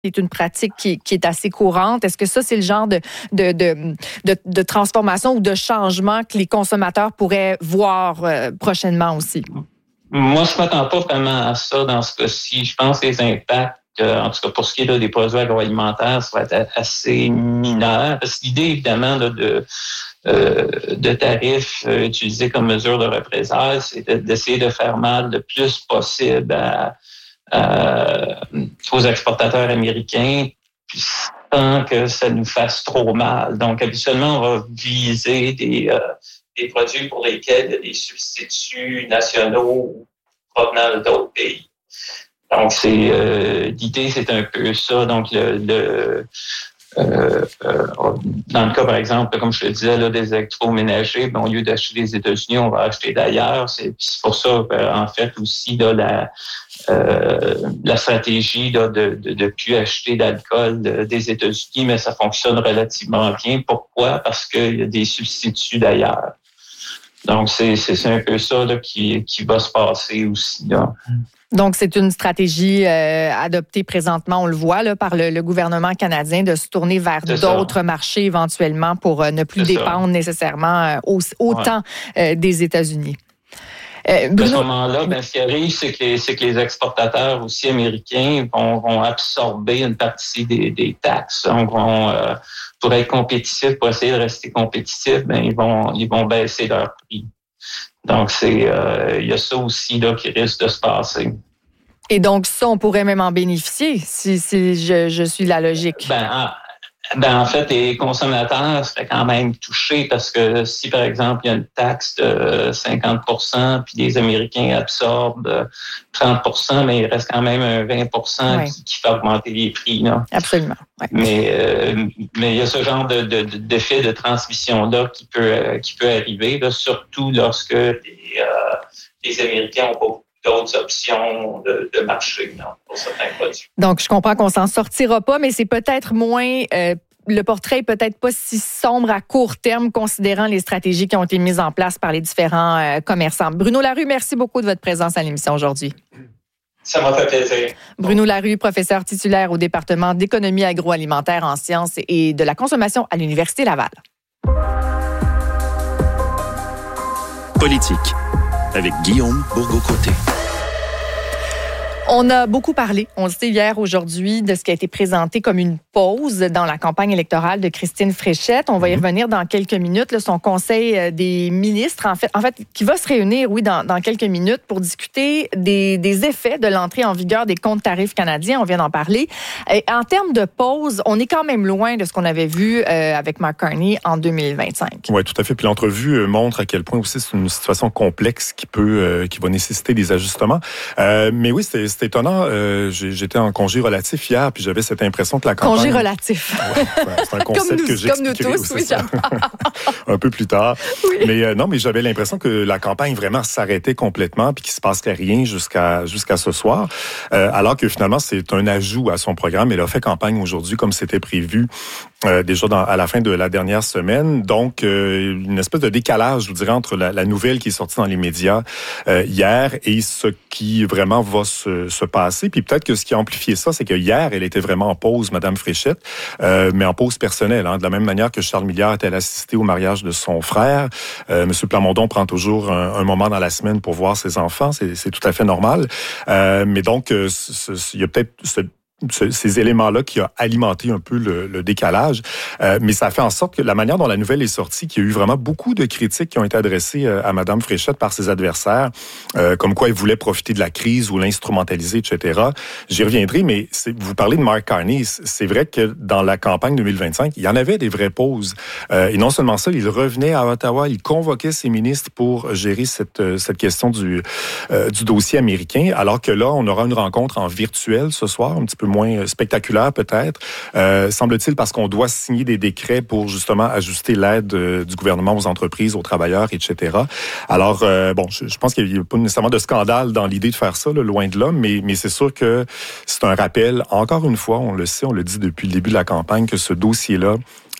C'est une pratique qui est assez courante. Est-ce que ça, c'est le genre de transformation ou de changement que les consommateurs pourraient voir prochainement aussi? Moi, je ne m'attends pas vraiment à ça dans ce cas-ci. Je pense que les impacts, en tout cas pour ce qui est là, des produits agroalimentaires, ça va être assez mineur. Parce que l'idée, évidemment, là, de tarifs utilisés comme mesure de représailles, c'est d'essayer de faire mal le plus possible aux exportateurs américains sans que ça nous fasse trop mal. Donc, habituellement, on va viser des produits pour lesquels il y a des substituts nationaux provenant d'autres pays. Donc, l'idée, c'est un peu ça. Donc, dans le cas, par exemple, comme je le disais, là, des électroménagers, au lieu d'acheter des États-Unis, on va acheter d'ailleurs. C'est pour ça, en fait, aussi, là, la stratégie là, de plus acheter d'alcool des États-Unis, mais ça fonctionne relativement bien. Pourquoi? Parce qu'il y a des substituts d'ailleurs. Donc, c'est un peu ça là, qui va se passer aussi, là. Donc, c'est une stratégie adoptée présentement, on le voit, là, par le gouvernement canadien, de se tourner vers d'autres marchés éventuellement pour ne plus dépendre nécessairement autant des États-Unis. À ce moment-là, ce qui arrive, c'est que les exportateurs aussi américains vont absorber une partie des taxes. Donc, pour être compétitifs, pour essayer de rester compétitifs, ils vont baisser leur prix. Donc, il y a ça aussi là qui risque de se passer. Et donc, ça, on pourrait même en bénéficier si je suis la logique. En fait, les consommateurs seraient quand même touchés parce que si, par exemple, il y a une taxe de 50%, puis les Américains absorbent 30%, mais il reste quand même un 20% qui fait augmenter les prix, là. Absolument. Ouais. Mais il y a ce genre d'effet de transmission-là qui peut arriver, là, surtout lorsque les Américains ont pas d'autres options de marché, non, pour certains produits. Donc, je comprends qu'on s'en sortira pas, mais c'est peut-être moins... le portrait est peut-être pas si sombre à court terme, considérant les stratégies qui ont été mises en place par les différents commerçants. Bruno Larue, merci beaucoup de votre présence à l'émission aujourd'hui. Ça m'a fait plaisir. Bruno Larue, professeur titulaire au département d'économie agroalimentaire en sciences et de la consommation à l'Université Laval. Politique, avec Guillaume Bourgault-Côté. On a beaucoup parlé, on le sait hier, aujourd'hui, de ce qui a été présenté comme une pause dans la campagne électorale de Christine Fréchette. On va y revenir dans quelques minutes. Là, son conseil des ministres, en fait, qui va se réunir, dans quelques minutes pour discuter des effets de l'entrée en vigueur des comptes tarifs canadiens. On vient d'en parler. Et en termes de pause, on est quand même loin de ce qu'on avait vu avec Mark Carney en 2025. Oui, tout à fait. Puis l'entrevue montre à quel point aussi c'est une situation complexe qui va nécessiter des ajustements. Mais oui, c'était étonnant. J'étais en congé relatif hier, puis j'avais cette impression que la campagne... Congé relatif. Ouais, c'est un concept que j'expliquerai. Comme nous tous, oui. Un peu plus tard. Oui. Mais j'avais l'impression que la campagne vraiment s'arrêtait complètement, puis qu'il se passerait rien jusqu'à ce soir. Alors que finalement, c'est un ajout à son programme. Elle a fait campagne aujourd'hui comme c'était prévu déjà à la fin de la dernière semaine. Donc, une espèce de décalage, je vous dirais, entre la nouvelle qui est sortie dans les médias hier et ce qui vraiment va se passer. Puis peut-être que ce qui a amplifié ça, c'est que hier, elle était vraiment en pause, Madame Fréchette, mais en pause personnelle. De la même manière que Charles Milliard était allé assister au mariage de son frère. Monsieur Plamondon prend toujours un moment dans la semaine pour voir ses enfants. C'est tout à fait normal. Mais donc, il y a peut-être ces éléments-là qui a alimenté un peu le décalage. Mais ça fait en sorte que la manière dont la nouvelle est sortie, qu'il y a eu vraiment beaucoup de critiques qui ont été adressées à Mme Fréchette par ses adversaires, comme quoi elle voulait profiter de la crise ou l'instrumentaliser, etc. J'y reviendrai, mais vous parlez de Mark Carney. C'est vrai que dans la campagne 2025, il y en avait des vraies pauses. Et non seulement ça, il revenait à Ottawa, il convoquait ses ministres pour gérer cette question du dossier américain, alors que là, on aura une rencontre en virtuel ce soir, un petit peu moins spectaculaire peut-être, semble-t-il, parce qu'on doit signer des décrets pour justement ajuster l'aide du gouvernement aux entreprises, aux travailleurs, etc. Alors, je pense qu'il n'y a pas nécessairement de scandale dans l'idée de faire ça, là, loin de là, mais c'est sûr que c'est un rappel, encore une fois, on le sait, on le dit depuis le début de la campagne, que ce dossier-là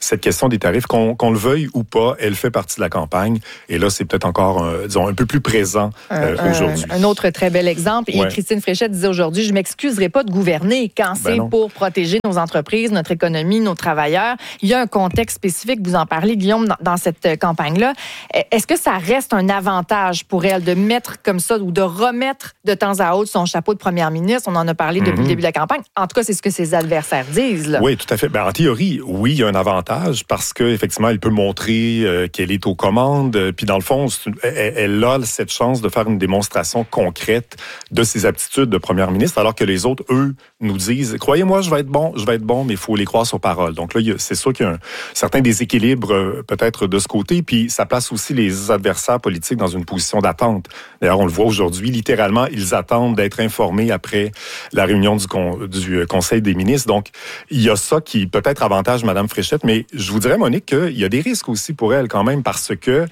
cette question des tarifs, qu'on le veuille ou pas, elle fait partie de la campagne. Et là, c'est peut-être encore, disons, un peu plus présent aujourd'hui. Un autre très bel exemple. Et Christine Fréchette disait aujourd'hui, je m'excuserai pas de gouverner quand c'est pour protéger nos entreprises, notre économie, nos travailleurs. Il y a un contexte spécifique, vous en parlez, Guillaume, dans cette campagne-là. Est-ce que ça reste un avantage pour elle de mettre comme ça ou de remettre de temps à autre son chapeau de première ministre? On en a parlé depuis le début de la campagne. En tout cas, c'est ce que ses adversaires disent. Là. Oui, tout à fait. Ben, en théorie, oui, il y a un avantage parce qu'effectivement, elle peut montrer qu'elle est aux commandes. Puis dans le fond, elle a cette chance de faire une démonstration concrète de ses aptitudes de première ministre, alors que les autres, eux, nous disent, croyez-moi, je vais être bon, mais il faut les croire sur parole. Donc là, c'est sûr qu'il y a un certain déséquilibre peut-être de ce côté, puis ça place aussi les adversaires politiques dans une position d'attente. D'ailleurs, on le voit aujourd'hui, littéralement, ils attendent d'être informés après la réunion du Conseil des ministres. Donc, il y a ça qui peut-être avantage Mme Fréchette, mais je vous dirais, Monique, qu'il y a des risques aussi pour elle quand même, parce que,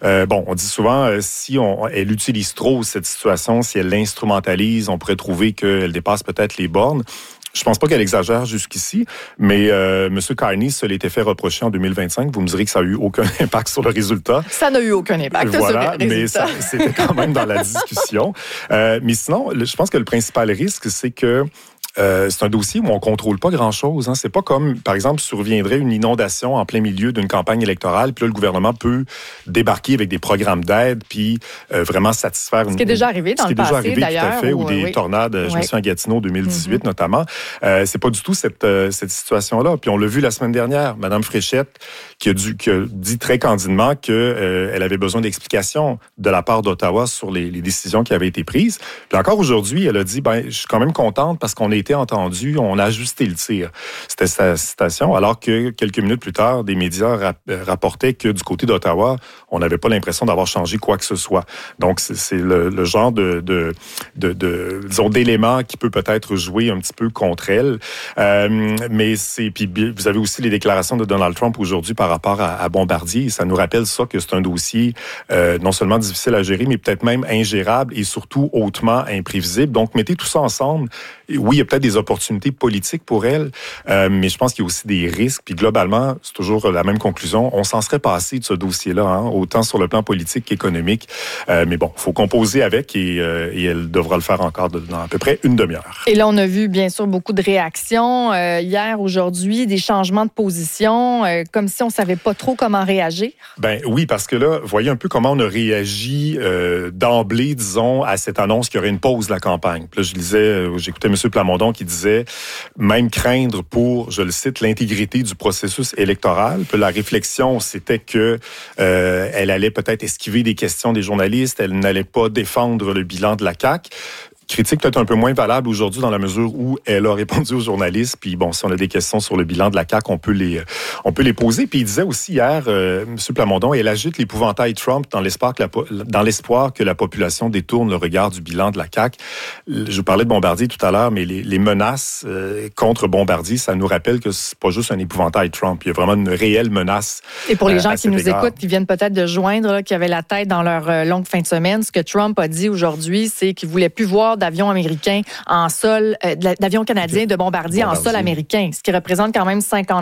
on dit souvent, si elle utilise trop cette situation, si elle l'instrumentalise, on pourrait trouver qu'elle dépasse peut-être les bornes. Je pense pas qu'elle exagère jusqu'ici, mais M. Carney se l'était fait reprocher en 2025. Vous me direz que ça n'a eu aucun impact sur le résultat. Ça n'a eu aucun impact sur le résultat. Mais c'était quand même dans la discussion. Mais sinon, je pense que le principal risque, c'est que c'est un dossier où on contrôle pas grand-chose. Hein. C'est pas comme, par exemple, surviendrait une inondation en plein milieu d'une campagne électorale, puis là, le gouvernement peut débarquer avec des programmes d'aide, puis vraiment satisfaire... Ce qui est déjà arrivé dans le passé, d'ailleurs. Tout à fait, ou des tornades, je me souviens, à Gatineau 2018 notamment. C'est pas du tout cette situation-là. Puis on l'a vu la semaine dernière, Mme Fréchette, qui a dit très candidement qu'elle avait besoin d'explications de la part d'Ottawa sur les décisions qui avaient été prises. Puis encore aujourd'hui, elle a dit, je suis quand même contente parce qu'on a été entendu, on a ajusté le tir. C'était sa citation, alors que quelques minutes plus tard, des médias rapportaient que du côté d'Ottawa, on n'avait pas l'impression d'avoir changé quoi que ce soit. Donc, c'est le genre disons, d'éléments qui peut peut-être jouer un petit peu contre elle. Mais puis vous avez aussi les déclarations de Donald Trump aujourd'hui par rapport à Bombardier. Ça nous rappelle ça, que c'est un dossier non seulement difficile à gérer, mais peut-être même ingérable et surtout hautement imprévisible. Donc, mettez tout ça ensemble. Oui, il y a peut-être des opportunités politiques pour elle, mais je pense qu'il y a aussi des risques. Puis globalement, c'est toujours la même conclusion. On s'en serait passé de ce dossier-là, hein, autant sur le plan politique qu'économique. Mais bon, il faut composer avec et elle devra le faire encore dans à peu près une demi-heure. Et là, on a vu bien sûr beaucoup de réactions hier, aujourd'hui, des changements de position, comme si on ne savait pas trop comment réagir. Ben oui, parce que là, voyez un peu comment on a réagi d'emblée, disons, à cette annonce qu'il y aurait une pause de la campagne. Puis là, je lisais, j'écoutais M. Plamondon qui disait même craindre pour, je le cite, l'intégrité du processus électoral. Puis la réflexion, c'était que elle allait peut-être esquiver des questions des journalistes, elle n'allait pas défendre le bilan de la CAQ. Critique peut-être un peu moins valable aujourd'hui dans la mesure où elle a répondu aux journalistes. Puis bon, si on a des questions sur le bilan de la CAQ, on peut les poser. Puis il disait aussi hier, M. Plamondon, elle agite l'épouvantail Trump dans l'espoir que la population détourne le regard du bilan de la CAQ. Je vous parlais de Bombardier tout à l'heure, mais les menaces contre Bombardier, ça nous rappelle que c'est pas juste un épouvantail Trump. Il y a vraiment une réelle menace. Et pour les gens qui nous écoutent, qui viennent peut-être de joindre, là, qui avaient la tête dans leur longue fin de semaine, ce que Trump a dit aujourd'hui, c'est qu'il voulait plus voir d'avions américains en sol, d'avions canadiens de Bombardier en sol américain, ce qui représente quand même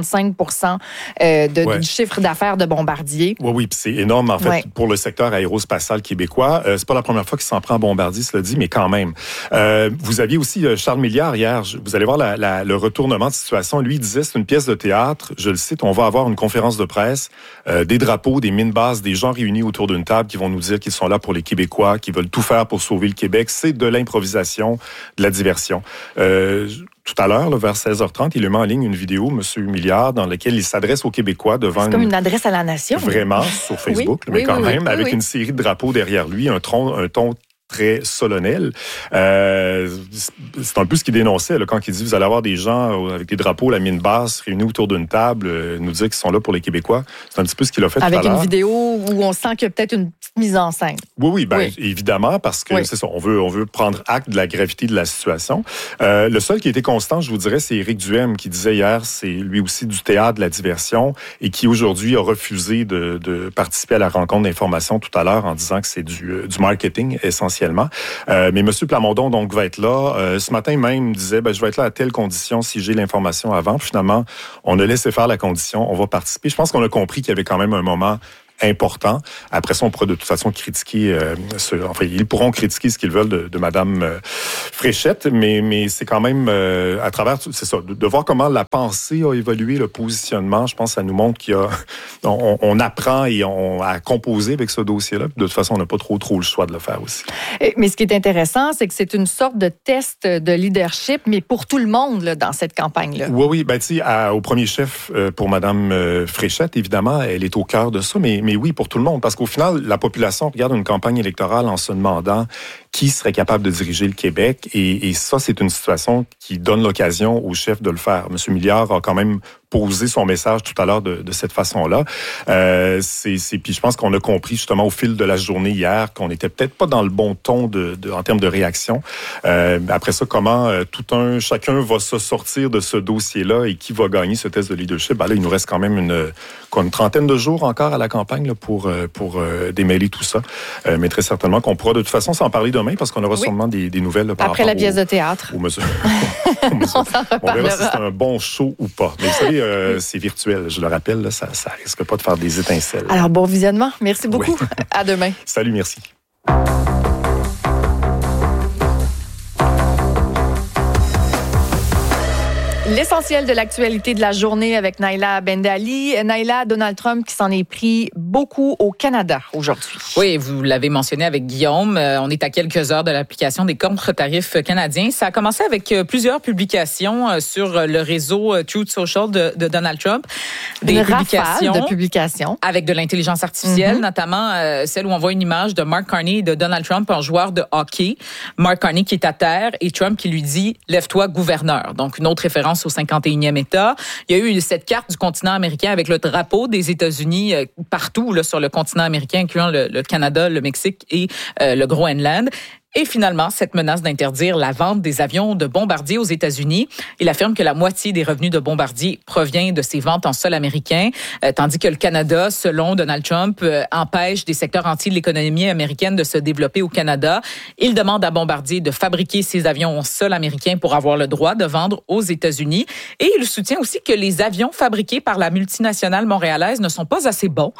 55% du chiffre d'affaires de Bombardier. Oui, puis c'est énorme en fait pour le secteur aérospatial québécois. C'est pas la première fois qu'il s'en prend à Bombardier, cela dit, mais quand même. Vous aviez aussi Charles Milliard hier. Vous allez voir le retournement de situation. Lui, il disait, c'est une pièce de théâtre. Je le cite, on va avoir une conférence de presse, des drapeaux, des mines bases, des gens réunis autour d'une table qui vont nous dire qu'ils sont là pour les Québécois, qui veulent tout faire pour sauver le Québec. C'est de l'improvisation, de la diversion. Tout à l'heure, vers 16h30, il lui met en ligne une vidéo, M. Milliard, dans laquelle il s'adresse aux Québécois devant... C'est comme une adresse à la nation. Vraiment, sur Facebook, mais quand même, avec une série de drapeaux derrière lui, un ton très solennel. C'est un peu ce qu'il dénonçait là, quand il dit vous allez avoir des gens avec des drapeaux, la mine basse, réunis autour d'une table, nous dire qu'ils sont là pour les Québécois. C'est un petit peu ce qu'il a fait avec tout à l'heure. Avec une vidéo où on sent qu'il y a peut-être une petite mise en scène. Oui, évidemment, parce que c'est ça, on veut prendre acte de la gravité de la situation. Le seul qui était constant, je vous dirais, c'est Éric Duhem qui disait hier, c'est lui aussi du théâtre, de la diversion, et qui aujourd'hui a refusé de participer à la rencontre d'information tout à l'heure en disant que c'est du marketing essentiellement. essentiellement. Mais M. Plamondon donc va être là. Ce matin même disait je vais être là à telle condition si j'ai l'information avant. Puis, finalement, on a laissé faire la condition. On va participer. Je pense qu'on a compris qu'il y avait quand même un moment important. Après ça, on pourra de toute façon critiquer, ils pourront critiquer ce qu'ils veulent de Madame Fréchette, mais c'est quand même à travers, c'est ça, de voir comment la pensée a évolué, le positionnement. Je pense que ça nous montre on apprend et on a composé avec ce dossier-là. De toute façon, on n'a pas trop le choix de le faire aussi. Mais ce qui est intéressant, c'est que c'est une sorte de test de leadership, mais pour tout le monde là, dans cette campagne-là. Oui, au premier chef pour Madame Fréchette, évidemment, elle est au cœur de ça, mais oui, pour tout le monde. Parce qu'au final, la population regarde une campagne électorale en se demandant qui serait capable de diriger le Québec. Et ça, c'est une situation qui donne l'occasion au chef de le faire. M. Milliard a quand même posé son message tout à l'heure de cette façon-là. Puis je pense qu'on a compris justement au fil de la journée hier qu'on n'était peut-être pas dans le bon ton en termes de réaction. Après ça, comment chacun va se sortir de ce dossier-là et qui va gagner ce test de leadership? Là, il nous reste quand même une trentaine de jours encore à la campagne là, pour démêler tout ça. Mais très certainement qu'on pourra de toute façon s'en parler demain parce qu'on aura sûrement des nouvelles là, par après rapport la pièce de théâtre. Aux mesures. On s'en reparlera. On verra si c'est un bon show ou pas. Mais vous savez, c'est virtuel, je le rappelle, là, ça risque pas de faire des étincelles. Alors, bon visionnement. Merci beaucoup. Oui. À demain. Salut, merci. L'essentiel de l'actualité de la journée avec Naila Bendali. Naila, Donald Trump qui s'en est pris beaucoup au Canada aujourd'hui. Oui, vous l'avez mentionné avec Guillaume. On est à quelques heures de l'application des contre-tarifs canadiens. Ça a commencé avec plusieurs publications sur le réseau Truth Social de Donald Trump. Une rafale de publications. Avec de l'intelligence artificielle, notamment celle où on voit une image de Mark Carney et de Donald Trump, un joueur de hockey. Mark Carney qui est à terre et Trump qui lui dit « Lève-toi, gouverneur ». Donc, une autre référence au 51e État. Il y a eu cette carte du continent américain avec le drapeau des États-Unis partout là, sur le continent américain, incluant le Canada, le Mexique et le Groenland. Et finalement, cette menace d'interdire la vente des avions de Bombardier aux États-Unis. Il affirme que la moitié des revenus de Bombardier provient de ces ventes en sol américain, tandis que le Canada, selon Donald Trump, empêche des secteurs entiers de l'économie américaine de se développer au Canada. Il demande à Bombardier de fabriquer ses avions en sol américain pour avoir le droit de vendre aux États-Unis. Et il soutient aussi que les avions fabriqués par la multinationale montréalaise ne sont pas assez bons.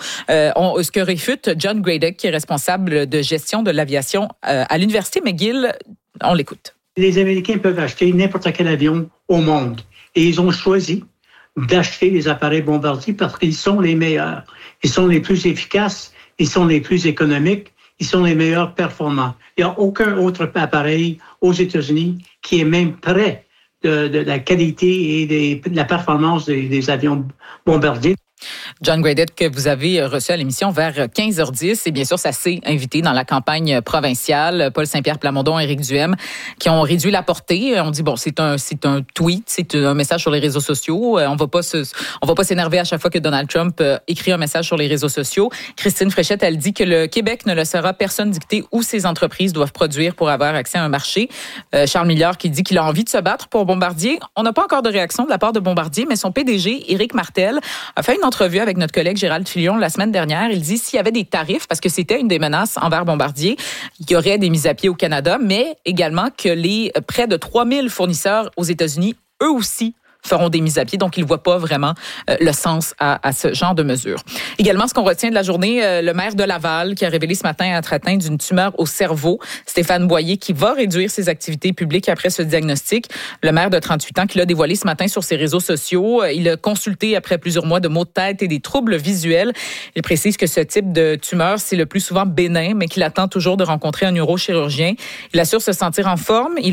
Ce que réfute John Gradick, qui est responsable de gestion de l'aviation à l'Université McGill. On l'écoute. Les Américains peuvent acheter n'importe quel avion au monde. Et ils ont choisi d'acheter les appareils Bombardier parce qu'ils sont les meilleurs. Ils sont les plus efficaces, ils sont les plus économiques, ils sont les meilleurs performants. Il n'y a aucun autre appareil aux États-Unis qui est même près de la qualité et de la performance des avions Bombardier. John Gradick, que vous avez reçu à l'émission vers 15h10. Et bien sûr, ça s'est invité dans la campagne provinciale. Paul Saint-Pierre Plamondon, Éric Duhem, qui ont réduit la portée. On dit, c'est un tweet, c'est un message sur les réseaux sociaux. On va pas s'énerver à chaque fois que Donald Trump écrit un message sur les réseaux sociaux. Christine Fréchette, elle dit que le Québec ne laissera personne dicter où ses entreprises doivent produire pour avoir accès à un marché. Charles Milliard qui dit qu'il a envie de se battre pour Bombardier. On n'a pas encore de réaction de la part de Bombardier, mais son PDG, Éric Martel, a fait une entrevue avec notre collègue Gérald Filion la semaine dernière. Il dit s'il y avait des tarifs, parce que c'était une des menaces envers Bombardier, il y aurait des mises à pied au Canada, mais également que les près de 3000 fournisseurs aux États-Unis, eux aussi, feront des mises à pied. Donc, ils ne voient pas vraiment le sens à ce genre de mesures. Également, ce qu'on retient de la journée, le maire de Laval qui a révélé ce matin être atteint d'une tumeur au cerveau. Stéphane Boyer qui va réduire ses activités publiques après ce diagnostic. Le maire de 38 ans qui l'a dévoilé ce matin sur ses réseaux sociaux. Il a consulté après plusieurs mois de maux de tête et des troubles visuels. Il précise que ce type de tumeur, c'est le plus souvent bénin, mais qu'il attend toujours de rencontrer un neurochirurgien. Il assure se sentir en forme. Il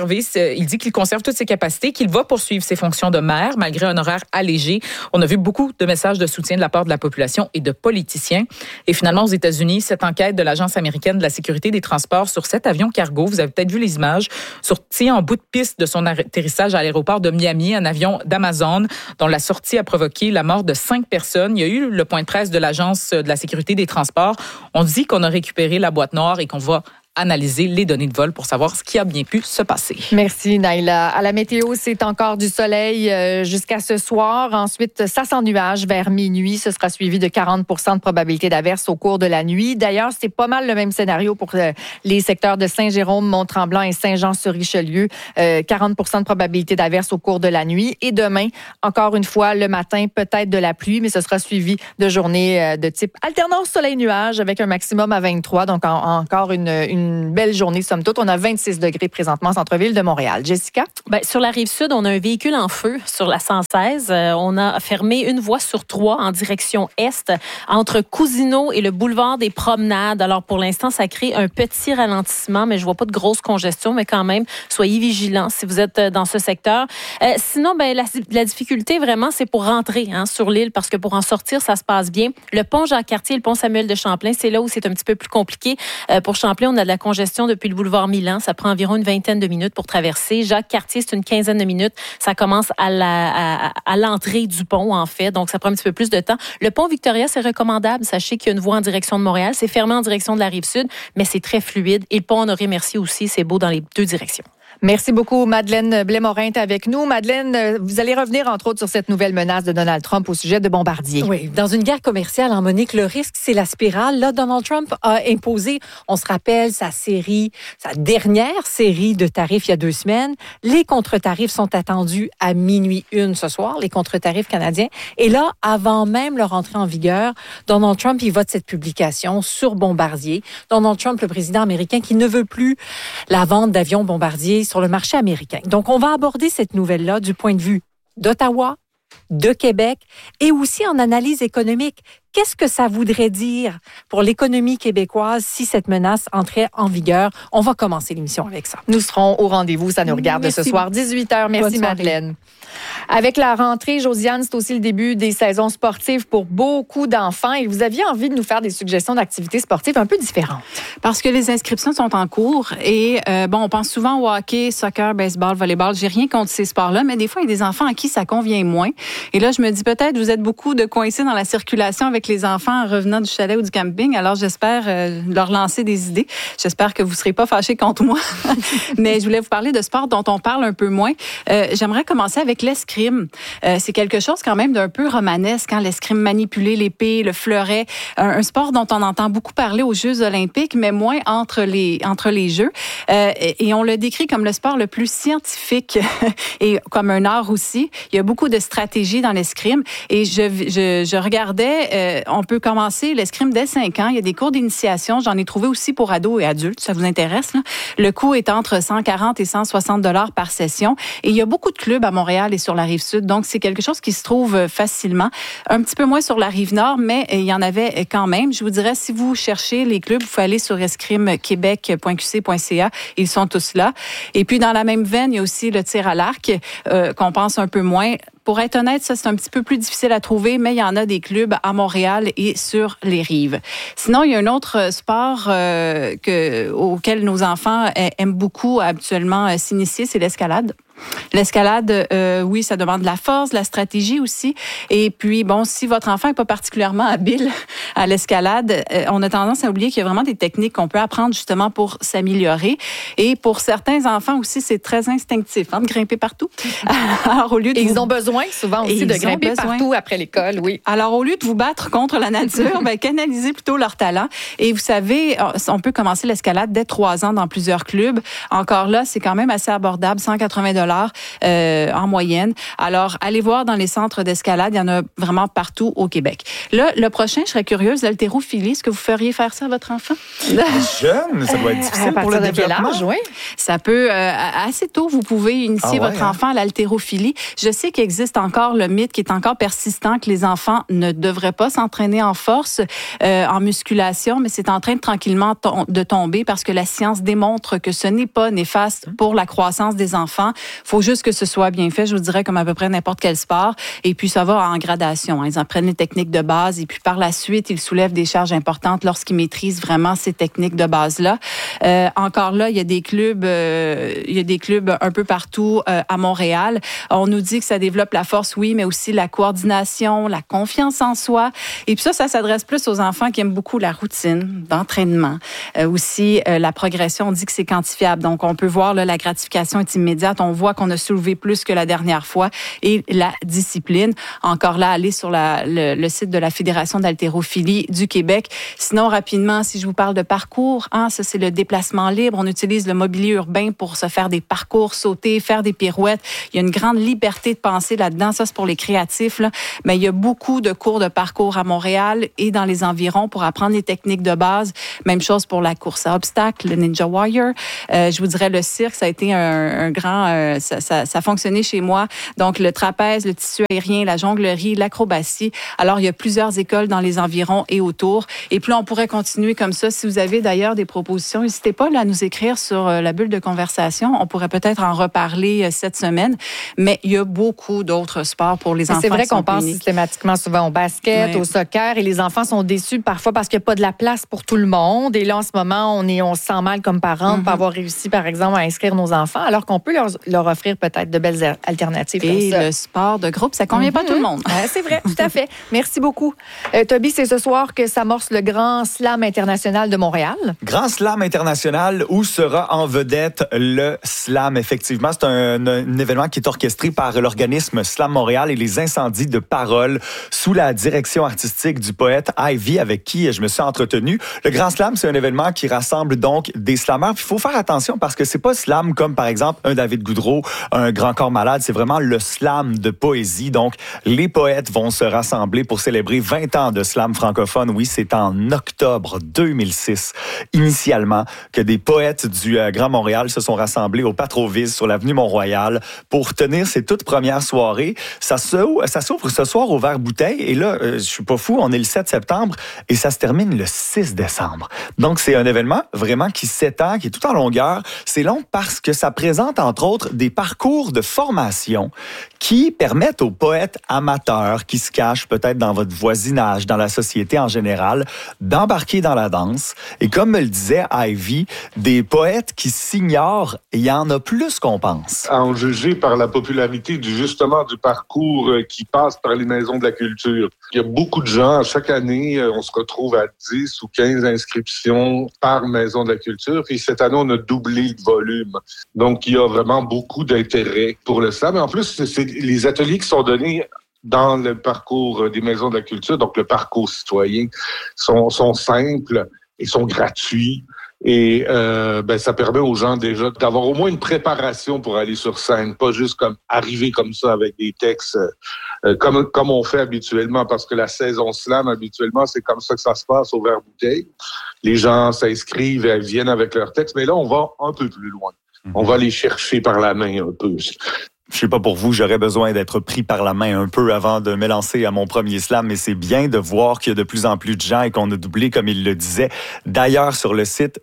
dit qu'il conserve toutes ses capacités, qu'il va poursuivre ses fonctions de maire, malgré un horaire allégé. On a vu beaucoup de messages de soutien de la part de la population et de politiciens. Et finalement, aux États-Unis, cette enquête de l'Agence américaine de la sécurité des transports sur cet avion cargo, vous avez peut-être vu les images, sorti en bout de piste de son atterrissage à l'aéroport de Miami, un avion d'Amazon dont la sortie a provoqué la mort de 5 personnes. Il y a eu le point de presse de l'Agence de la sécurité des transports. On dit qu'on a récupéré la boîte noire et qu'on va analyser les données de vol pour savoir ce qui a bien pu se passer. Merci, Naïla. À la météo, c'est encore du soleil jusqu'à ce soir. Ensuite, ça sent nuage vers minuit. Ce sera suivi de 40 de probabilité d'averse au cours de la nuit. D'ailleurs, c'est pas mal le même scénario pour les secteurs de Saint-Jérôme, Mont-Tremblant et Saint-Jean-sur-Richelieu. 40 de probabilité d'averse au cours de la nuit. Et demain, encore une fois, le matin, peut-être de la pluie, mais ce sera suivi de journées de type alternance soleil-nuage avec un maximum à 23. Donc, encore une belle journée, somme toute. On a 26 degrés présentement, centre-ville de Montréal. Jessica? Bien, sur la Rive-Sud, on a un véhicule en feu sur la 116. On a fermé une voie sur 3 en direction est entre Cousineau et le boulevard des Promenades. Alors, pour l'instant, ça crée un petit ralentissement, mais je vois pas de grosse congestion, mais quand même, soyez vigilants si vous êtes dans ce secteur. Sinon, ben, la difficulté, vraiment, c'est pour rentrer sur l'île, parce que pour en sortir, ça se passe bien. Le pont Jacques-Cartier et le pont Samuel de Champlain, c'est là où c'est un petit peu plus compliqué. Pour Champlain, on a de la congestion depuis le boulevard Milan. Ça prend environ une vingtaine de minutes pour traverser. Jacques-Cartier, c'est une quinzaine de minutes. Ça commence à l'entrée du pont, en fait. Donc, ça prend un petit peu plus de temps. Le pont Victoria, c'est recommandable. Sachez qu'il y a une voie en direction de Montréal. C'est fermé en direction de la Rive-Sud, mais c'est très fluide. Et le pont Honoré-Mercier aussi, c'est beau dans les deux directions. Merci beaucoup, Madeleine Blais-Morin est avec nous. Madeleine, vous allez revenir, entre autres, sur cette nouvelle menace de Donald Trump au sujet de Bombardier. Oui, dans une guerre commerciale, en Monique, le risque, c'est la spirale. Là, Donald Trump a imposé, on se rappelle, sa dernière série de tarifs il y a 2 semaines. Les contre-tarifs sont attendus à 12:01 ce soir, les contre-tarifs canadiens. Et là, avant même leur entrée en vigueur, Donald Trump, il vote cette publication sur Bombardier. Donald Trump, le président américain, qui ne veut plus la vente d'avions Bombardier sur le marché américain. Donc, on va aborder cette nouvelle-là du point de vue d'Ottawa, de Québec et aussi en analyse économique. Qu'est-ce que ça voudrait dire pour l'économie québécoise si cette menace entrait en vigueur? On va commencer l'émission avec ça. Nous serons au rendez-vous, ça nous regarde ce soir, 18h. Merci, Madeleine. Avec la rentrée, Josiane, c'est aussi le début des saisons sportives pour beaucoup d'enfants. Et vous aviez envie de nous faire des suggestions d'activités sportives un peu différentes. Parce que les inscriptions sont en cours et on pense souvent au hockey, soccer, baseball, volleyball. J'ai rien contre ces sports-là, mais des fois, il y a des enfants à qui ça convient moins. Et là, je me dis peut-être, vous êtes beaucoup de coincés dans la circulation avec les enfants en revenant du chalet ou du camping. Alors, j'espère leur lancer des idées. J'espère que vous ne serez pas fâchés contre moi. Mais je voulais vous parler de sport dont on parle un peu moins. J'aimerais commencer avec l'escrime. C'est quelque chose quand même d'un peu romanesque, l'escrime, manipuler l'épée, le fleuret. Un sport dont on entend beaucoup parler aux Jeux olympiques, mais moins entre les Jeux. Et on le décrit comme le sport le plus scientifique et comme un art aussi. Il y a beaucoup de stratégies dans l'escrime. Et je regardais, on peut commencer l'escrime dès 5 ans. Il y a des cours d'initiation. J'en ai trouvé aussi pour ados et adultes. Ça vous intéresse, là? Le coût est entre 140 et 160 $ par session. Et il y a beaucoup de clubs à Montréal et sur la Rive-Sud. Donc, c'est quelque chose qui se trouve facilement. Un petit peu moins sur la Rive-Nord, mais il y en avait quand même. Je vous dirais, si vous cherchez les clubs, vous pouvez aller sur escrimequebec.qc.ca. Ils sont tous là. Et puis, dans la même veine, il y a aussi le tir à l'arc, qu'on pense un peu moins. Pour être honnête, ça, c'est un petit peu plus difficile à trouver, mais il y en a des clubs à Montréal et sur les rives. Sinon, il y a un autre sport auquel nos enfants aiment beaucoup habituellement s'initier, c'est l'escalade. L'escalade, oui, ça demande de la force, de la stratégie aussi. Et puis, si votre enfant n'est pas particulièrement habile à l'escalade, on a tendance à oublier qu'il y a vraiment des techniques qu'on peut apprendre justement pour s'améliorer. Et pour certains enfants aussi, c'est très instinctif de grimper partout. Alors, au lieu de ils ont besoin souvent aussi de grimper partout après l'école, oui. Alors, au lieu de vous battre contre la nature, canalisez plutôt leur talent. Et vous savez, on peut commencer l'escalade dès 3 ans dans plusieurs clubs. Encore là, c'est quand même assez abordable, 180 $ en moyenne. Alors, allez voir dans les centres d'escalade, il y en a vraiment partout au Québec. Là, le prochain, je serais curieuse, l'haltérophilie. Est-ce que vous feriez faire ça à votre enfant? Jeune, ça doit être difficile pour le développement. Quel âge, oui? Ça peut, assez tôt, vous pouvez initier votre enfant à l'haltérophilie. Je sais qu'il existe encore le mythe qui est encore persistant que les enfants ne devraient pas s'entraîner en force, en musculation, mais c'est en train de tranquillement de tomber parce que la science démontre que ce n'est pas néfaste pour la croissance des enfants. faut juste que ce soit bien fait, je vous dirais, comme à peu près n'importe quel sport. Et puis, ça va en gradation. Ils apprennent les techniques de base et puis par la suite, ils soulèvent des charges importantes lorsqu'ils maîtrisent vraiment ces techniques de base-là. Encore là, il y a des clubs un peu partout à Montréal. On nous dit que ça développe la force, oui, mais aussi la coordination, la confiance en soi. Et puis ça s'adresse plus aux enfants qui aiment beaucoup la routine d'entraînement. Aussi, la progression, on dit que c'est quantifiable. Donc, on peut voir là, la gratification est immédiate. On voit qu'on a soulevé plus que la dernière fois. Et la discipline, encore là, allez sur le site de la Fédération d'haltérophilie du Québec. Sinon, rapidement, si je vous parle de parcours, ça, c'est le déplacement libre. On utilise le mobilier urbain pour se faire des parcours, sauter, faire des pirouettes. Il y a une grande liberté de penser là-dedans. Ça, c'est pour les créatifs, là. Mais il y a beaucoup de cours de parcours à Montréal et dans les environs pour apprendre les techniques de base. Même chose pour la course à obstacles, le Ninja Warrior. Je vous dirais, le cirque, ça a été un grand... ça a fonctionné chez moi. Donc, le trapèze, le tissu aérien, la jonglerie, l'acrobatie. Alors, il y a plusieurs écoles dans les environs et autour. Et puis, on pourrait continuer comme ça. Si vous avez d'ailleurs des propositions, n'hésitez pas là, à nous écrire sur la bulle de conversation. On pourrait peut-être en reparler cette semaine. Mais il y a beaucoup d'autres sports pour les enfants. C'est vrai qu'on pense systématiquement souvent au basket, au soccer, et les enfants sont déçus parfois parce qu'il n'y a pas de la place pour tout le monde. Et là, en ce moment, on se sent mal comme parents de ne pas avoir réussi, par exemple, à inscrire nos enfants, alors qu'on peut leur offrir peut-être de belles alternatives. Et le sport de groupe, ça ne convient pas à tout le monde. C'est vrai, tout à fait. Merci beaucoup. Toby, c'est ce soir que s'amorce le Grand Slam international de Montréal. Grand Slam international où sera en vedette le slam. Effectivement, c'est un événement qui est orchestré par l'organisme Slam Montréal et les Incendies de parole sous la direction artistique du poète Ivy, avec qui je me suis entretenu. Le Grand Slam, c'est un événement qui rassemble donc des slammeurs. Il faut faire attention parce que c'est pas slam comme par exemple un David Goudreau, un Grand Corps Malade. C'est vraiment le slam de poésie. Donc, les poètes vont se rassembler pour célébrer 20 ans de slam francophone. Oui, c'est en octobre 2006, initialement, que des poètes du Grand Montréal se sont rassemblés au Patrovis sur l'avenue Mont-Royal pour tenir ces toutes premières soirées. Ça s'ouvre ce soir au Vert-Bouteille. Et là, je suis pas fou, on est le 7 septembre et ça se termine le 6 décembre. Donc, c'est un événement vraiment qui s'étend, qui est tout en longueur. C'est long parce que ça présente, entre autres, des parcours de formation qui permettent aux poètes amateurs qui se cachent peut-être dans votre voisinage, dans la société en général, d'embarquer dans la danse. Et comme me le disait Ivy, des poètes qui s'ignorent, il y en a plus qu'on pense. À en juger par la popularité justement du parcours qui passe par les maisons de la culture. Il y a beaucoup de gens, chaque année, on se retrouve à 10 ou 15 inscriptions par maison de la culture. Et cette année, on a doublé le volume. Donc, il y a vraiment beaucoup d'intérêt pour le slam. Et en plus, c'est les ateliers qui sont donnés dans le parcours des maisons de la culture, donc le parcours citoyen, sont simples et sont gratuits. Et ça permet aux gens déjà d'avoir au moins une préparation pour aller sur scène, pas juste comme arriver comme ça avec des textes comme on fait habituellement, parce que la saison slam, habituellement, c'est comme ça que ça se passe au Vert-Bouteille. Les gens s'inscrivent et viennent avec leurs textes, mais là, on va un peu plus loin. On va les chercher par la main un peu. Je sais pas pour vous, j'aurais besoin d'être pris par la main un peu avant de me lancer à mon premier slam, mais c'est bien de voir qu'il y a de plus en plus de gens et qu'on a doublé, comme il le disait. D'ailleurs, sur le site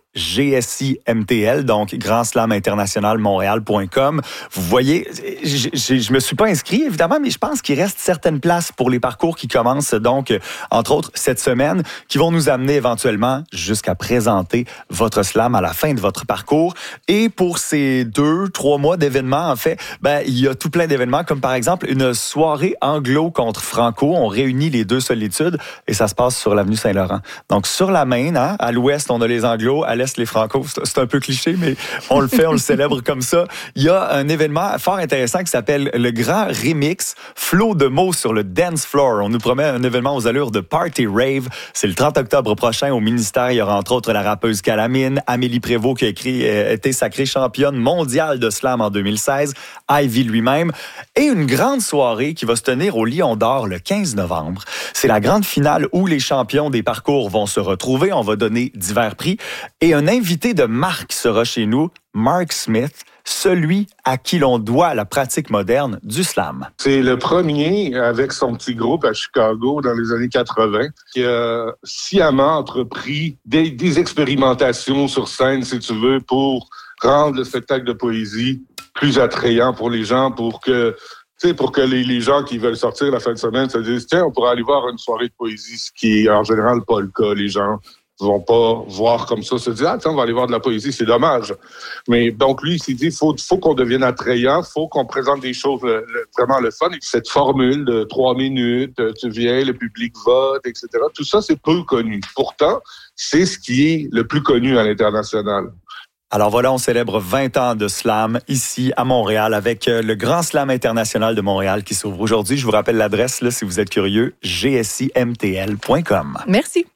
GSIMTL, donc Grand Slam International Montréal.com, vous voyez, je me suis pas inscrit, évidemment, mais je pense qu'il reste certaines places pour les parcours qui commencent, donc, entre autres, cette semaine, qui vont nous amener éventuellement jusqu'à présenter votre slam à la fin de votre parcours. Et pour ces 2-3 mois d'événements, en fait, il y a tout plein d'événements, comme par exemple une soirée anglo contre franco. On réunit les deux solitudes et ça se passe sur l'avenue Saint-Laurent. Donc, sur la Main, à l'ouest, on a les anglos, à l'est, les franco. C'est un peu cliché, mais on le fait, on le célèbre comme ça. Il y a un événement fort intéressant qui s'appelle le Grand Remix, flot de mots sur le dance floor. On nous promet un événement aux allures de party rave. C'est le 30 octobre prochain au ministère. Il y aura entre autres la rappeuse Calamine, Amélie Prévost qui a été sacrée championne mondiale de slam en 2016, Ivy lui-même, et une grande soirée qui va se tenir au Lion d'Or le 15 novembre. C'est la grande finale où les champions des parcours vont se retrouver. On va donner divers prix. Et un invité de marque sera chez nous, Mark Smith, celui à qui l'on doit la pratique moderne du slam. C'est le premier, avec son petit groupe à Chicago dans les années 80, qui a sciemment entrepris des expérimentations sur scène, si tu veux, pour rendre le spectacle de poésie plus attrayant pour les gens, pour que les gens qui veulent sortir la fin de semaine se disent, tiens, on pourrait aller voir une soirée de poésie, ce qui est en général pas le cas. Les gens vont pas voir comme ça, se dire, ah, tiens, on va aller voir de la poésie, c'est dommage. Mais donc, lui, il s'est dit, faut qu'on devienne attrayant, faut qu'on présente des choses vraiment le fun. Et cette formule de 3 minutes, tu viens, le public vote, etc., tout ça, c'est peu connu. Pourtant, c'est ce qui est le plus connu à l'international. Alors voilà, on célèbre 20 ans de slam ici à Montréal avec le Grand Slam international de Montréal qui s'ouvre aujourd'hui. Je vous rappelle l'adresse, là, si vous êtes curieux, gsimtl.com. Merci.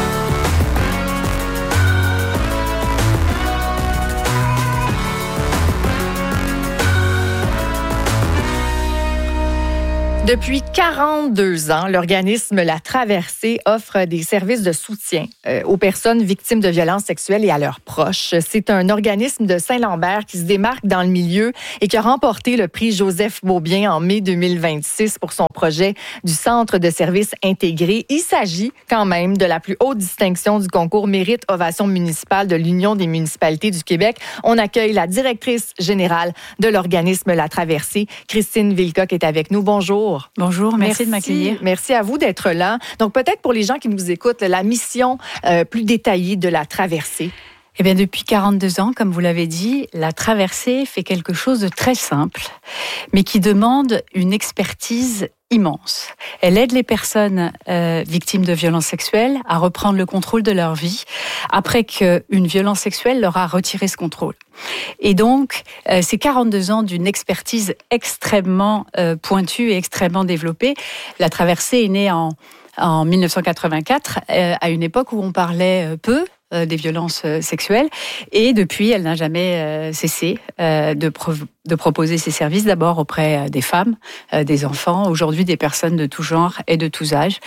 Depuis 42 ans, l'organisme La Traversée offre des services de soutien aux personnes victimes de violences sexuelles et à leurs proches. C'est un organisme de Saint-Lambert qui se démarque dans le milieu et qui a remporté le prix Joseph Beaubien en mai 2026 pour son projet du Centre de services intégrés. Il s'agit quand même de la plus haute distinction du concours Mérite Ovation municipale de l'Union des municipalités du Québec. On accueille la directrice générale de l'organisme La Traversée, Christine Vilcock, est avec nous. Bonjour. Bonjour, merci de m'accueillir. Merci à vous d'être là. Donc, peut-être pour les gens qui nous écoutent, la mission plus détaillée de La Traversée. Eh bien, depuis 42 ans, comme vous l'avez dit, La Traversée fait quelque chose de très simple, mais qui demande une expertise immense. Elle aide les personnes victimes de violences sexuelles à reprendre le contrôle de leur vie après qu'une violence sexuelle leur a retiré ce contrôle. Et donc, c'est 42 ans d'une expertise extrêmement pointue et extrêmement développée. La Traversée est née en 1984, à une époque où on parlait peu des violences sexuelles. Et depuis, elle n'a jamais cessé de proposer ses services, d'abord auprès des femmes, des enfants, aujourd'hui des personnes de tout genre et de tous âges.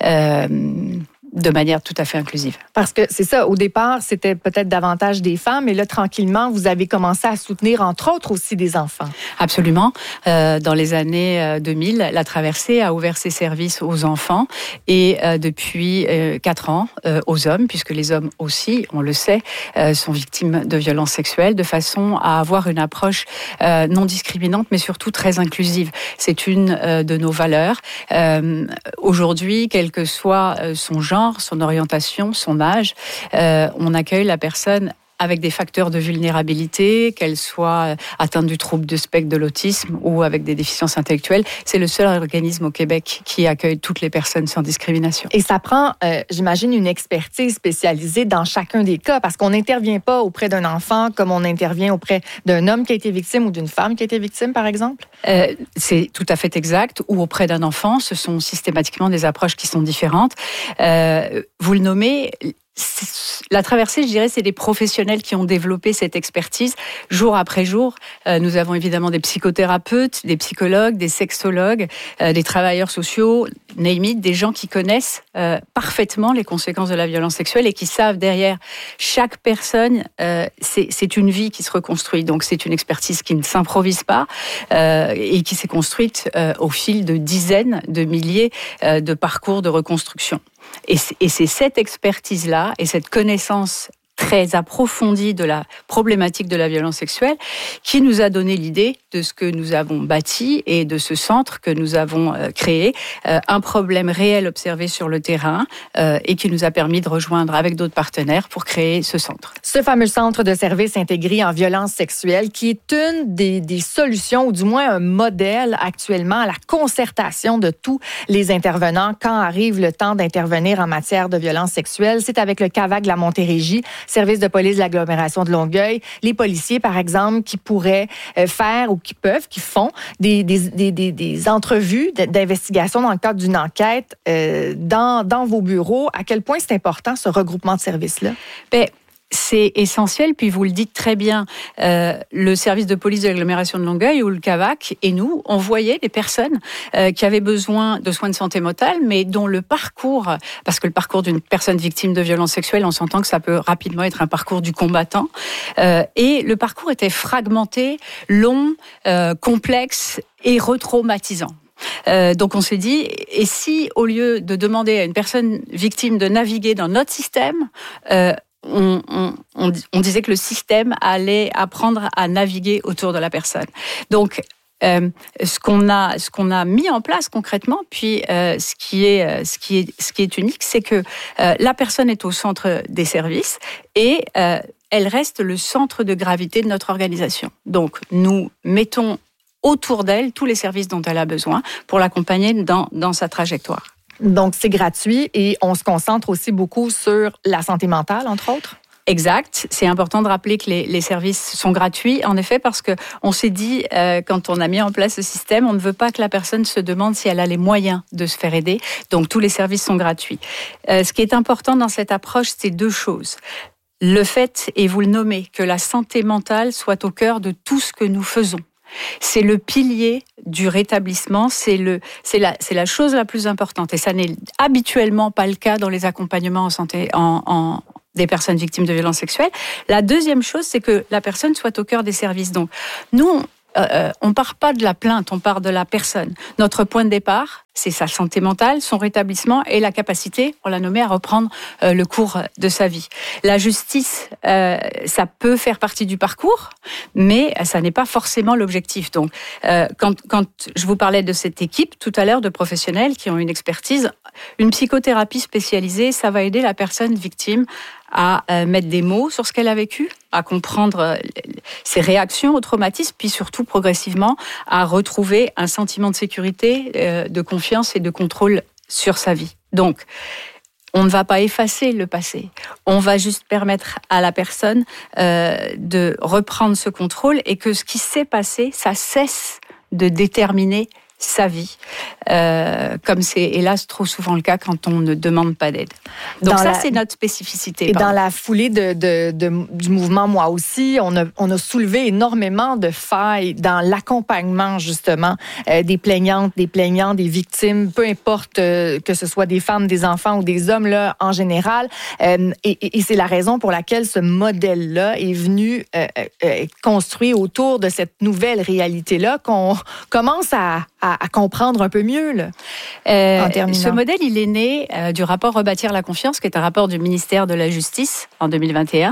De manière tout à fait inclusive. Parce que c'est ça, au départ, c'était peut-être davantage des femmes, mais là, tranquillement, vous avez commencé à soutenir, entre autres, aussi des enfants. Absolument. Dans les années 2000, La Traversée a ouvert ses services aux enfants et depuis 4 ans, aux hommes, puisque les hommes aussi, on le sait, sont victimes de violences sexuelles, de façon à avoir une approche non discriminante, mais surtout très inclusive. C'est une de nos valeurs. Aujourd'hui, quel que soit son genre, son orientation, son âge, on accueille la personne avec des facteurs de vulnérabilité, qu'elle soit atteinte du trouble du spectre de l'autisme ou avec des déficiences intellectuelles. C'est le seul organisme au Québec qui accueille toutes les personnes sans discrimination. Et ça prend, j'imagine, une expertise spécialisée dans chacun des cas, parce qu'on n'intervient pas auprès d'un enfant comme on intervient auprès d'un homme qui a été victime ou d'une femme qui a été victime, par exemple? C'est tout à fait exact. Ou auprès d'un enfant, ce sont systématiquement des approches qui sont différentes. Vous le nommez... La Traversée, je dirais, c'est des professionnels qui ont développé cette expertise jour après jour. Nous avons évidemment des psychothérapeutes, des psychologues, des sexologues, des travailleurs sociaux, name it, des gens qui connaissent parfaitement les conséquences de la violence sexuelle et qui savent derrière chaque personne, c'est une vie qui se reconstruit. Donc c'est une expertise qui ne s'improvise pas et qui s'est construite au fil de dizaines de milliers de parcours de reconstruction. Et c'est cette expertise-là et cette connaissance très approfondie de la problématique de la violence sexuelle qui nous a donné l'idée de ce que nous avons bâti et de ce centre que nous avons créé, un problème réel observé sur le terrain et qui nous a permis de rejoindre avec d'autres partenaires pour créer ce centre. Ce fameux centre de services intégrés en violence sexuelle qui est une des solutions ou du moins un modèle actuellement à la concertation de tous les intervenants quand arrive le temps d'intervenir en matière de violence sexuelle. C'est avec le CAVAC de la Montérégie, service de police de l'agglomération de Longueuil, les policiers, par exemple, qui pourraient faire ou qui font des entrevues d'investigation dans le cadre d'une enquête dans vos bureaux. À quel point c'est important, ce regroupement de services-là? C'est essentiel, puis vous le dites très bien, le service de police de l'agglomération de Longueuil ou le CAVAC et nous, on voyait des personnes qui avaient besoin de soins de santé mentale, mais dont le parcours, parce que le parcours d'une personne victime de violences sexuelles, on s'entend que ça peut rapidement être un parcours du combattant, et le parcours était fragmenté, long, complexe et retraumatisant. Donc on s'est dit, et si au lieu de demander à une personne victime de naviguer dans notre système, on disait que le système allait apprendre à naviguer autour de la personne. Donc, ce qu'on a mis en place concrètement, puis ce qui est unique, c'est que la personne est au centre des services et elle reste le centre de gravité de notre organisation. Donc, nous mettons autour d'elle tous les services dont elle a besoin pour l'accompagner dans sa trajectoire. Donc, c'est gratuit et on se concentre aussi beaucoup sur la santé mentale, entre autres? Exact. C'est important de rappeler que les services sont gratuits, en effet, parce que on s'est dit, quand on a mis en place ce système, on ne veut pas que la personne se demande si elle a les moyens de se faire aider. Donc, tous les services sont gratuits. Ce qui est important dans cette approche, c'est 2 choses. Le fait, et vous le nommez, que la santé mentale soit au cœur de tout ce que nous faisons. C'est le pilier du rétablissement, c'est la chose la plus importante. Et ça n'est habituellement pas le cas dans les accompagnements en santé, des personnes victimes de violences sexuelles. La deuxième chose, c'est que la personne soit au cœur des services. Donc, nous, on part pas de la plainte, on part de la personne. Notre point de départ, c'est sa santé mentale, son rétablissement et la capacité, on l'a nommé, à reprendre le cours de sa vie. La justice, ça peut faire partie du parcours, mais ça n'est pas forcément l'objectif. Donc, quand je vous parlais de cette équipe tout à l'heure de professionnels qui ont une expertise, une psychothérapie spécialisée, ça va aider la personne victime à mettre des mots sur ce qu'elle a vécu, à comprendre ses réactions au traumatisme, puis surtout progressivement à retrouver un sentiment de sécurité, de confiance et de contrôle sur sa vie. Donc, on ne va pas effacer le passé. On va juste permettre à la personne de reprendre ce contrôle et que ce qui s'est passé, ça cesse de déterminer sa vie, comme c'est hélas trop souvent le cas quand on ne demande pas d'aide. Donc c'est notre spécificité. Et dans la foulée du mouvement Moi aussi, on a soulevé énormément de failles dans l'accompagnement justement des plaignantes, des plaignants, des victimes, peu importe que ce soit des femmes, des enfants ou des hommes là en général. Et c'est la raison pour laquelle ce modèle-là est venu construit autour de cette nouvelle réalité-là qu'on commence à comprendre un peu mieux. Là, en terminant. Ce modèle, il est né du rapport Rebâtir la confiance, qui est un rapport du ministère de la Justice en 2021.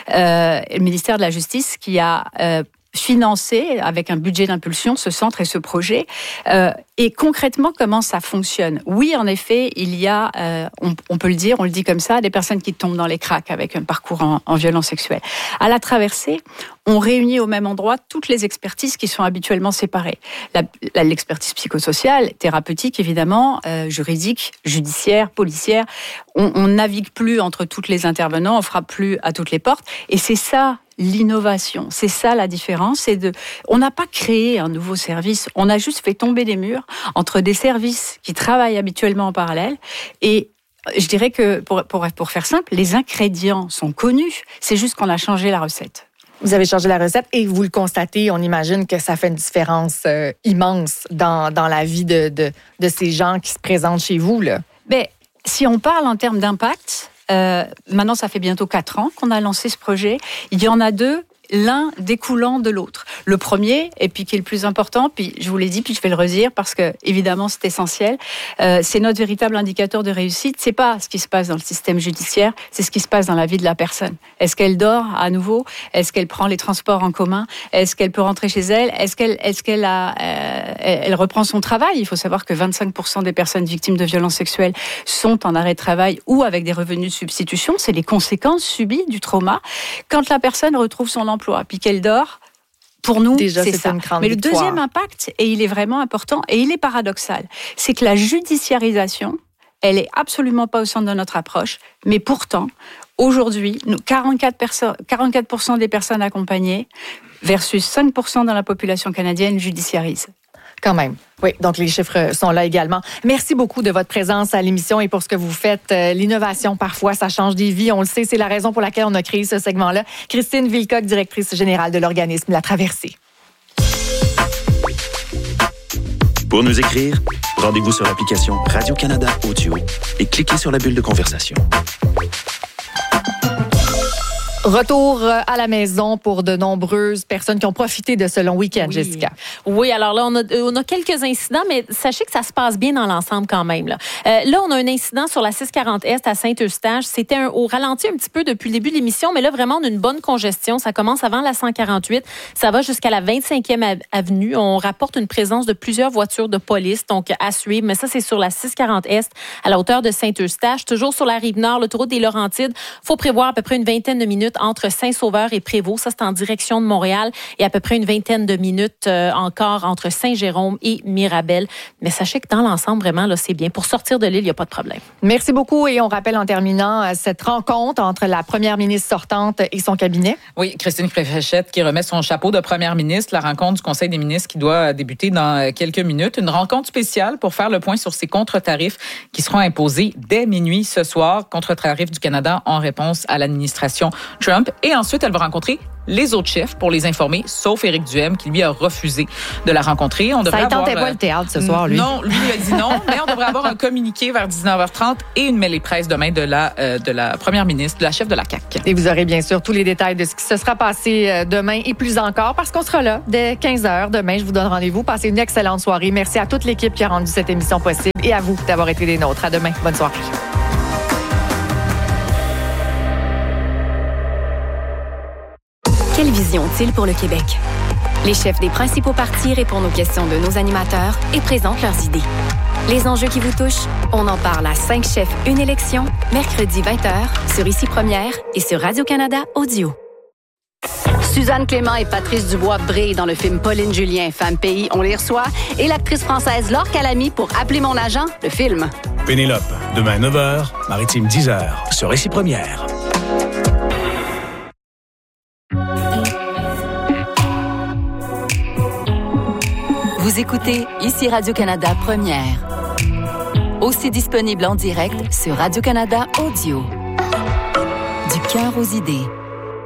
Le ministère de la Justice qui a financé, avec un budget d'impulsion, ce centre et ce projet. Et concrètement, comment ça fonctionne? Oui, en effet, il y a, on peut le dire, on le dit comme ça, des personnes qui tombent dans les cracks avec un parcours en violence sexuelle. À la traversée, on réunit au même endroit toutes les expertises qui sont habituellement séparées. L'expertise psychosociale, thérapeutique évidemment, juridique, judiciaire, policière. On navigue plus entre toutes les intervenants, on frappe plus à toutes les portes. Et c'est ça l'innovation, c'est ça la différence. On n'a pas créé un nouveau service, on a juste fait tomber des murs entre des services qui travaillent habituellement en parallèle et je dirais que, pour faire simple, les ingrédients sont connus, c'est juste qu'on a changé la recette. Vous avez changé la recette et vous le constatez, on imagine que ça fait une différence immense dans la vie de ces gens qui se présentent chez vous, là. Ben, si on parle en termes d'impact, maintenant ça fait bientôt 4 ans qu'on a lancé ce projet, il y en a 2, l'un découlant de l'autre. Le premier, et puis qui est le plus important, puis je vous l'ai dit, puis je vais le redire parce que évidemment c'est essentiel, c'est notre véritable indicateur de réussite. C'est pas ce qui se passe dans le système judiciaire, c'est ce qui se passe dans la vie de la personne. Est-ce qu'elle dort à nouveau? Est-ce qu'elle prend les transports en commun? Est-ce qu'elle peut rentrer chez elle? Elle reprend son travail? Il faut savoir que 25% des personnes victimes de violences sexuelles sont en arrêt de travail ou avec des revenus de substitution. C'est les conséquences subies du trauma. Quand la personne retrouve son emploi, puis qu'elle dort, pour nous, déjà, c'est ça. Mais le deuxième impact, et il est vraiment important, et il est paradoxal, c'est que la judiciarisation, elle est absolument pas au centre de notre approche, mais pourtant, aujourd'hui, 44% des personnes accompagnées versus 5% dans la population canadienne judiciarisent. Quand même. Oui, donc les chiffres sont là également. Merci beaucoup de votre présence à l'émission et pour ce que vous faites. L'innovation, parfois, ça change des vies. On le sait, c'est la raison pour laquelle on a créé ce segment-là. Christine Vilcock, directrice générale de l'organisme La Traversée. Pour nous écrire, rendez-vous sur l'application Radio-Canada Audio et cliquez sur la bulle de conversation. Retour à la maison pour de nombreuses personnes qui ont profité de ce long week-end, Oui. Jessica. Oui, alors là, on a quelques incidents, mais sachez que ça se passe bien dans l'ensemble quand même. Là, on a un incident sur la 640 Est à Saint-Eustache. C'était au ralenti un petit peu depuis le début de l'émission, mais là, vraiment, on a une bonne congestion. Ça commence avant la 148. Ça va jusqu'à la 25e avenue. On rapporte une présence de plusieurs voitures de police, donc à suivre. Mais ça, c'est sur la 640 Est à la hauteur de Saint-Eustache. Toujours sur la Rive-Nord, l'autoroute des Laurentides. Il faut prévoir à peu près une vingtaine de minutes entre Saint-Sauveur et Prévost. Ça, c'est en direction de Montréal. Et à peu près une vingtaine de minutes encore entre Saint-Jérôme et Mirabel. Mais sachez que dans l'ensemble, vraiment, là, c'est bien. Pour sortir de l'île, il n'y a pas de problème. Merci beaucoup. Et on rappelle en terminant cette rencontre entre la première ministre sortante et son cabinet. Oui, Christine Fréchette qui remet son chapeau de première ministre. La rencontre du Conseil des ministres qui doit débuter dans quelques minutes. Une rencontre spéciale pour faire le point sur ces contre-tarifs qui seront imposés dès minuit ce soir. Contre-tarifs du Canada en réponse à l'administration Trump. Et ensuite, elle va rencontrer les autres chefs pour les informer, sauf Éric Duhem, qui lui a refusé de la rencontrer. On devrait ça ne tentait pas le théâtre ce soir, lui. Non, lui a dit non, mais on devrait avoir un communiqué vers 19h30 et une mêlée presse demain de la première ministre, de la chef de la CAQ. Et vous aurez bien sûr tous les détails de ce qui se sera passé demain et plus encore, parce qu'on sera là dès 15h. Demain, je vous donne rendez-vous. Passez une excellente soirée. Merci à toute l'équipe qui a rendu cette émission possible et à vous d'avoir été des nôtres. À demain. Bonne soirée. Quelle vision ont-ils pour le Québec? Les chefs des principaux partis répondent aux questions de nos animateurs et présentent leurs idées. Les enjeux qui vous touchent, on en parle à 5 chefs, une élection, mercredi 20h, sur Ici Première et sur Radio-Canada Audio. Suzanne Clément et Patrice Dubois brillent dans le film Pauline Julien, Femme Pays, on les reçoit, et l'actrice française Laure Calamy pour Appeler mon agent, le film. Pénélope, demain 9h, Maritime 10h, sur Ici Première. Vous écoutez Ici Radio-Canada Première. Aussi disponible en direct sur Radio-Canada Audio. Du cœur aux idées.